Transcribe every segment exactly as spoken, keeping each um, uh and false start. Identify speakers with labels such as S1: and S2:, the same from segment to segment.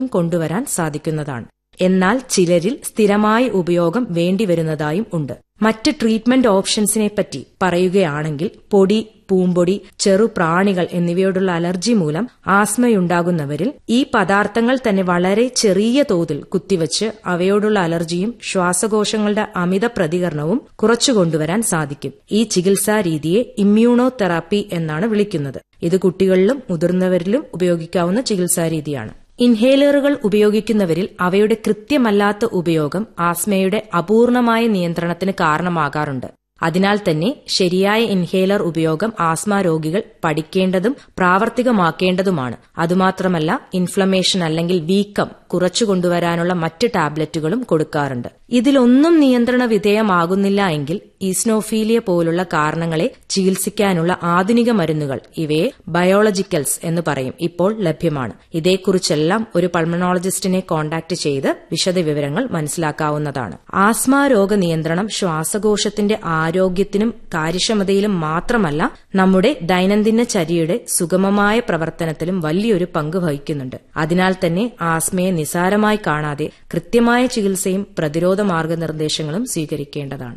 S1: കൊണ്ടുവരാൻ സാധിക്കുന്നതാണ്. എന്നാൽ ചിലരിൽ സ്ഥിരമായ ഉപയോഗം വേണ്ടിവരുന്നതായും ഉണ്ട്. മറ്റ് ട്രീറ്റ്മെന്റ് ഓപ്ഷൻസിനെപ്പറ്റി പറയുകയാണെങ്കിൽ പൊടി, പൂമ്പൊടി, ചെറുപ്രാണികൾ എന്നിവയോടുള്ള അലർജി മൂലം ആസ്മയുണ്ടാകുന്നവരിൽ ഈ പദാർത്ഥങ്ങൾ തന്നെ വളരെ ചെറിയ തോതിൽ കുത്തിവച്ച് അവയോടുള്ള അലർജിയും ശ്വാസകോശങ്ങളുടെ അമിത പ്രതികരണവും കുറച്ചുകൊണ്ടുവരാൻ സാധിക്കും. ഈ ചികിത്സാ രീതിയെ ഇമ്മ്യൂണോ തെറാപ്പി എന്നാണ് വിളിക്കുന്നത്. ഇത് കുട്ടികളിലും മുതിർന്നവരിലും ഉപയോഗിക്കാവുന്ന ചികിത്സാ രീതിയാണ്. ഇൻഹേലറുകൾ ഉപയോഗിക്കുന്നവരിൽ അവയുടെ കൃത്യമല്ലാത്ത ഉപയോഗം ആസ്മയുടെ അപൂർണമായ നിയന്ത്രണത്തിന് കാരണമാകാറുണ്ട്. അതിനാൽ തന്നെ ശരിയായ ഇൻഹേലർ ഉപയോഗം ആസ്മ രോഗികൾ പഠിക്കേണ്ടതും പ്രാവർത്തികമാക്കേണ്ടതുമാണ്. അതുമാത്രമല്ല, ഇൻഫ്ലമേഷൻ അല്ലെങ്കിൽ വീക്കം കുറച്ചുകൊണ്ടുവരാനുള്ള മറ്റ് ടാബ്ലറ്റുകളും കൊടുക്കാറുണ്ട്. ഇതിലൊന്നും നിയന്ത്രണ വിധേയമാകുന്നില്ല എങ്കിൽ ഈസ്നോഫീലിയ പോലുള്ള കാരണങ്ങളെ ചികിത്സിക്കാനുള്ള ആധുനിക മരുന്നുകൾ, ഇവയെ ബയോളജിക്കൽസ് എന്ന് പറയും, ഇപ്പോൾ ലഭ്യമാണ്. ഇതേക്കുറിച്ചെല്ലാം ഒരു പൾമണോളജിസ്റ്റിനെ കോൺടാക്ട് ചെയ്ത് വിശദവിവരങ്ങൾ മനസ്സിലാക്കാവുന്നതാണ്. ആസ്മ രോഗനിയന്ത്രണം ശ്വാസകോശത്തിന്റെ ആരോഗ്യത്തിനും കാര്യക്ഷമതയിലും മാത്രമല്ല, നമ്മുടെ ദൈനംദിന ചര്യയുടെ സുഗമമായ പ്രവർത്തനത്തിലും വലിയൊരു പങ്ക് വഹിക്കുന്നുണ്ട്. അതിനാൽ തന്നെ ആസ്മയെ നിസാരമായി കാണാതെ കൃത്യമായ ചികിത്സയും പ്രതിരോധ മാർഗനിർദ്ദേശങ്ങളും സ്വീകരിക്കേണ്ടതാണ്.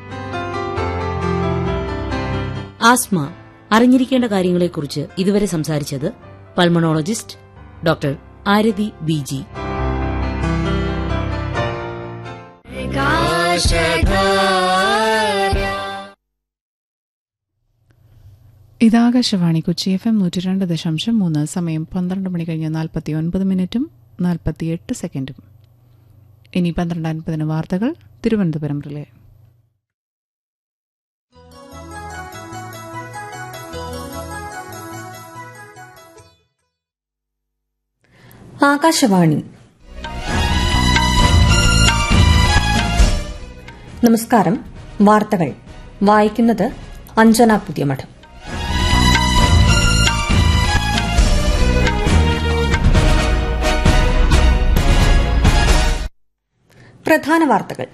S2: ആസ്മ അറിഞ്ഞിരിക്കേണ്ട കാര്യങ്ങളെക്കുറിച്ച് ഇതുവരെ സംസാരിച്ചത് പൾമണോളജിസ്റ്റ് ഡോക്ടർ ആരതി B G.
S3: ഇതാകാശവാണി Kochi F M നൂറ്റി രണ്ട് ദശാംശം മൂന്ന്. സമയം പന്ത്രണ്ട് മണി കഴിഞ്ഞ് നാൽപ്പത്തി ഒൻപത് മിനിറ്റും നാൽപ്പത്തിയെട്ട് സെക്കൻഡും. ഇനി പന്ത്രണ്ട് അൻപതിന് വാർത്തകൾ തിരുവനന്തപുരം റിലേ.
S4: ആകാശവാണി. നമസ്കാരം. വാർത്തകൾ വായിക്കുന്നത് അഞ്ജന പുതിയമഠം. പ്രധാന വാർത്തകൾ.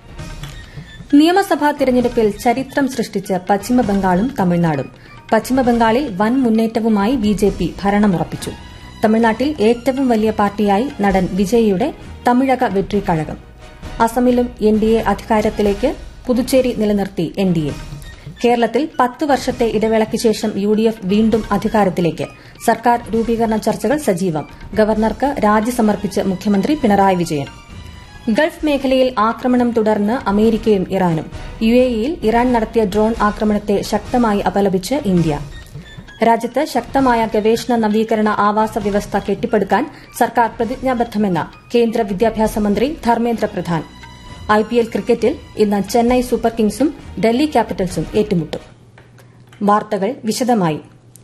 S4: നിയമസഭാ തിരഞ്ഞെടുപ്പിൽ ചരിത്രം സൃഷ്ടിച്ച് പശ്ചിമബംഗാളും തമിഴ്നാടും. പശ്ചിമബംഗാളിൽ വൻ മുന്നേറ്റവുമായി ബിജെപി ഭരണമുറപ്പിച്ചു. തമിഴ്നാട്ടിൽ ഏറ്റവും വലിയ പാർട്ടിയായി നടൻ വിജയിയുടെ തമിഴക വെട്രി കഴകം. അസമിലും എൻ ഡി എ അധികാരത്തിലേക്ക്, പുതുച്ചേരി നിലനിർത്തി എൻ ഡി എ. കേരളത്തിൽ പത്ത് വർഷത്തെ ഇടവേളയ്ക്ക് ശേഷം യു ഡി എഫ് വീണ്ടും അധികാരത്തിലേക്ക്. സർക്കാർ രൂപീകരണ ചർച്ചകൾ സജീവം. ഗവർണർക്ക് രാജി സമർപ്പിച്ച് മുഖ്യമന്ത്രി പിണറായി വിജയൻ. ഗൾഫ് മേഖലയിൽ ആക്രമണം തുടർന്ന് അമേരിക്കയും ഇറാനും. യു എ ഇയിൽ ഇറാൻ നടത്തിയ ഡ്രോൺ ആക്രമണത്തെ ശക്തമായി അപലപിച്ച് ഇന്ത്യ. രാജ്യത്ത് ശക്തമായ ഗവേഷണ നവീകരണ ആവാസ വ്യവസ്ഥ കെട്ടിപ്പടുക്കാൻ സർക്കാർ പ്രതിജ്ഞാബദ്ധമെന്ന് കേന്ദ്ര വിദ്യാഭ്യാസ മന്ത്രി Dharmendra Pradhan. I P L ക്രിക്കറ്റിൽ ഇന്ന് ചെന്നൈ സൂപ്പർ കിങ്സും ഡൽഹി ക്യാപിറ്റൽസും ഏറ്റുമുട്ടും. വാർത്തകൾ വിശദമായി.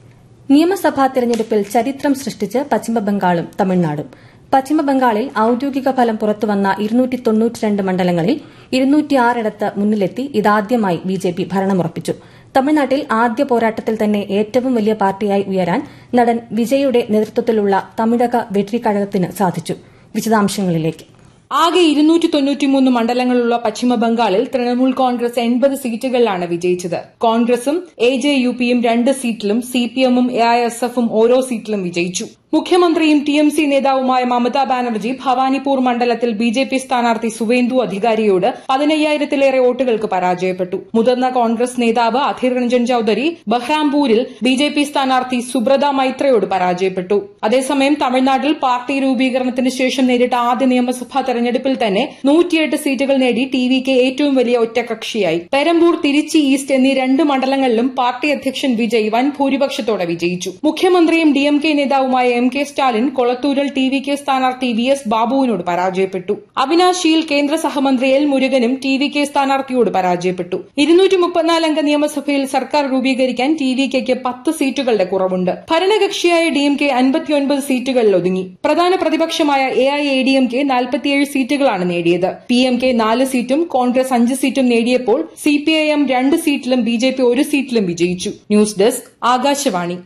S4: നിയമസഭാ തെരഞ്ഞെടുപ്പിൽ ചരിത്രം സൃഷ്ടിച്ച് പശ്ചിമബംഗാളും തമിഴ്നാടും. പശ്ചിമബംഗാളിൽ ഔദ്യോഗിക ഫലം പുറത്തുവന്ന ഇരുന്നൂറ്റി തൊണ്ണൂറ്റിരണ്ട് മണ്ഡലങ്ങളിൽ ഇരുന്നൂറ്റിയാറിടത്ത് മുന്നിലെത്തി ഇതാദ്യമായി ബിജെപി ഭരണമുറപ്പിച്ചു. തമിഴ്നാട്ടിൽ ആദ്യ പോരാട്ടത്തിൽ തന്നെ ഏറ്റവും വലിയ പാർട്ടിയായി ഉയരാൻ നടൻ വിജയുടെ നേതൃത്വത്തിലുള്ള തമിഴക വെട്രി കഴകത്തിന് സാധിച്ചു. വിശദാംശങ്ങളിലേക്ക്.
S5: ആകെ ഇരുന്നൂറ്റി തൊണ്ണൂറ്റിമൂന്ന് മണ്ഡലങ്ങളുള്ള പശ്ചിമബംഗാളിൽ തൃണമൂൽ കോൺഗ്രസ് എൺപത് സീറ്റുകളിലാണ് വിജയിച്ചത്. കോൺഗ്രസും എ ജെ യു പിയും രണ്ട് സീറ്റിലും സിപിഎമ്മും എ ഐ എസ് എഫും ഓരോ സീറ്റിലും വിജയിച്ചു. മുഖ്യമന്ത്രിയും ടി എം സി നേതാവുമായ മമതാ ബാനർജി ഭവാനിപൂർ മണ്ഡലത്തിൽ ബി ജെ പി സ്ഥാനാർത്ഥി സുവേന്ദു അധികാരിയോട് പതിനയ്യായിരത്തിലേറെ വോട്ടുകൾക്ക് പരാജയപ്പെട്ടു. മുതിർന്ന കോൺഗ്രസ് നേതാവ് Adhir Ranjan Chaudhary ബഹ്റാംപൂരിൽ B J P സ്ഥാനാർത്ഥി സുബ്രത മൈത്രയോട് പരാജയപ്പെട്ടു. അതേസമയം തമിഴ്നാട്ടിൽ പാർട്ടി രൂപീകരണത്തിന് ശേഷം നേരിട്ട ആദ്യ നിയമസഭാ തെരഞ്ഞെടുപ്പിൽ തന്നെ നൂറ്റിയെട്ട് സീറ്റുകൾ നേടി ടി വി കെ ഏറ്റവും വലിയ ഒറ്റകക്ഷിയായി. പെരമ്പൂർ, തിരുച്ചി ഈസ്റ്റ് എന്നീ രണ്ട് മണ്ഡലങ്ങളിലും പാർട്ടി അധ്യക്ഷൻ വിജയ് വൻ ഭൂരിപക്ഷത്തോടെ വിജയിച്ചു. മുഖ്യമന്ത്രിയും ഡി എം കെ നേതാവുമായ M K Stalin കൊളത്തൂരിൽ T V K സ്ഥാനാർത്ഥി വി എസ് ബാബുവിനോട് പരാജയപ്പെട്ടു. അവിനാശിയിൽ കേന്ദ്ര സഹമന്ത്രി എൽ മുരുകനും ടി വി കെ സ്ഥാനാർത്ഥിയോട് പരാജയപ്പെട്ടു. ഇരുന്നൂറ്റി മുപ്പത്തിനാല് അംഗ നിയമസഭയിൽ സർക്കാർ രൂപീകരിക്കാൻ ടി വി കെക്ക് പത്ത് സീറ്റുകളുടെ കുറവുണ്ട്. ഭരണകക്ഷിയായ ഡി എം കെ അൻപത്തിയൊൻപത് സീറ്റുകളിൽ ഒതുങ്ങി. പ്രധാന പ്രതിപക്ഷമായ A I A D M K നാൽപ്പത്തിയേഴ് സീറ്റുകളാണ് നേടിയത്. പി എം കെ നാല് സീറ്റും കോൺഗ്രസ് അഞ്ച് സീറ്റും നേടിയപ്പോൾ സി പി ഐ എം രണ്ട് സീറ്റിലും ബി ജെ പി ഒരു സീറ്റിലും വിജയിച്ചു. News desk Akashvani.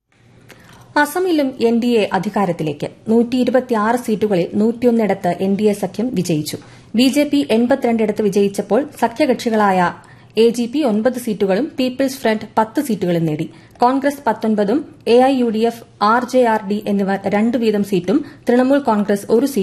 S4: അസമിലും എൻ ഡി എ അധികാരത്തിലേക്ക്. നൂറ്റി ഇരുപത്തിയാറ് സീറ്റുകളിൽ നൂറ്റിയൊന്നിടത്ത് എൻ ഡി എ സഖ്യം വിജയിച്ചു. B J P എൺപത്തിരണ്ടിടത്ത് വിജയിച്ചപ്പോൾ സഖ്യകക്ഷികളായ A G P ഒൻപത് സീറ്റുകളും പീപ്പിൾസ് ഫ്രണ്ട് പത്ത് സീറ്റുകളും നേടി Congress പത്തൊൻപതും A I U D F R J R D എന്നിവർ രണ്ട് വീതം സീറ്റും തൃണമൂൽ കോൺഗ്രസ് ഒരു